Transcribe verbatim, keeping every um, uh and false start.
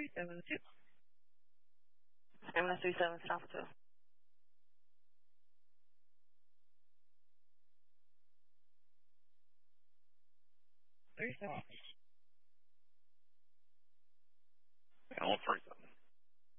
three seven two. Ambulance three seven, stop for two. Three seven.